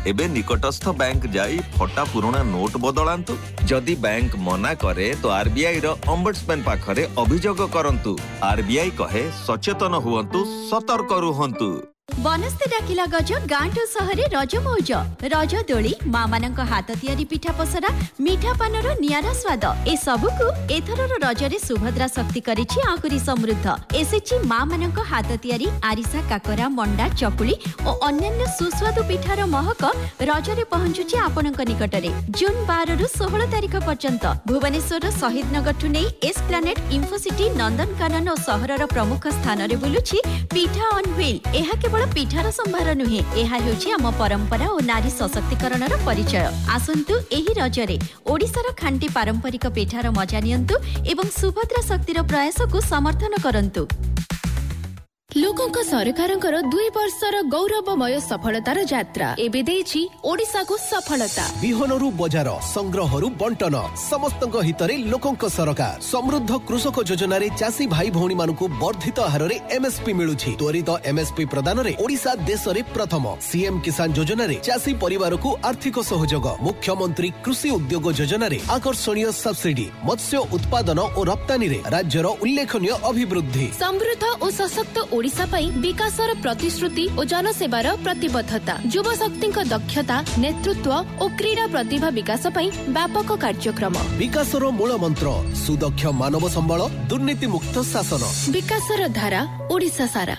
एबे निकटस्थ बैंक जाई फटा पुराना नोट बदलांतु। जदि बैंक मना करे तो आरबीआई रो ओम्बड्समैन पाखरे अभियोग करंतु। आरबीआई कहे सचेतन हुवंतु, सतर्क रुहंतु। बनस्ते डाकिला गज गांठो सहरे रज मौज रज दोली माँ मानक हाथ तियारी पिठा पसरा मिठा पानर नियारा स्वाद ए सबुकु एथरर रजरे सुभद्रा शक्ति करिछि आहुरी समृद्ध। एसेछि माँ मानक हाथ तियारी आरिसा काकरा मंडा चकुली और अन्यान्य सुस्वादु पिठार महक रजरे पहुंचुछि आपनक निकटरे। जून 12 रु 16 तारिख पर्यंत भुवनेश्वर शहीद नगर ठु नै एस्प्लानेड इन्फोसिटी नंदनकानन और सहरर प्रमुख स्थान रे बुलुछि पिठा ऑन व्हील। एहा केवल पिठार संभार नुहे, एहा हेउछि आम परंपरा और नारी सशक्तिकरणर परिचय। आसंतु एही रजरे ओडिशार खांटी पारंपरिक पिठार मजा नियंतु एवं सुभद्रा शक्तिर प्रयास को समर्थन करंतु। लोकंक सरकारंकर 2 वर्षर गौरवमय सफलतार यात्रा एबे देछि ओडिसा को सफलता। बिहनरु बजार संग्रहरु बंटन समस्तक हितरे लोकंक सरकार। समृद्ध कृषक योजना रे चासी भाई भौणी मानकु वर्धित हारे एमएसपी मिलुछि। त्वरित एमएसपी प्रदान रे ओडिसा देश रे प्रथम। सीएम किसान योजना रे चासी परिवार को आर्थिक सहयोग। मुख्यमंत्री कृषि उद्योग योजना रे आकर्षणीय सब्सिडी। मत्स्य उत्पादन और रप्तानी रे राज्यर उल्लेखनीय अभिवृद्धि। समृद्ध और सशक्त ओडिशा पई विकासर प्रतिश्रुति और जनसेवार प्रतिबद्धता। युवा शक्ति दक्षता नेतृत्व और क्रीड़ा प्रतिभा विकास पई व्यापक कार्यक्रम। विकासर मूल मंत्र सुदक्ष मानव संबल दुर्नीति मुक्त शासन। विकासर धारा ओडिशा सारा।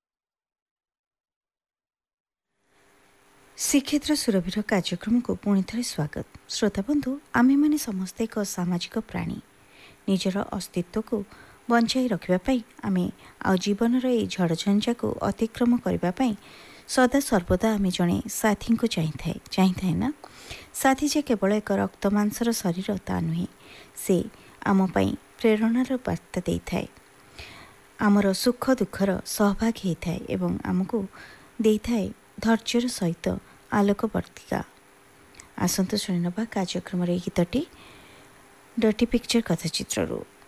श्रीक्षेत्र सुरभिर कार्यक्रम को पुणी थे स्वागत। श्रोता बंधु, आमे माने समस्ते एक सामाजिक प्राणी। निजर अस्तित्व को बंचाई रखापी आमे आ जीवन झड़झंझा को अतिक्रम करने सदा सर्वदा आमे जड़े साथी को चाहिए ना। साथी जे केवल एक रक्त मांसर शरीर ता नुहे, से आम प्रेरणार बार्ता दे थाए, आमर सुख दुखर सहभागी होता है एवं आमको दे थाए धैर्यर सहित आलोकवर्तिका। आसंतु शुणी नवा कार्यक्रम गीतटी डर्टी पिक्चर कथाचित्रु।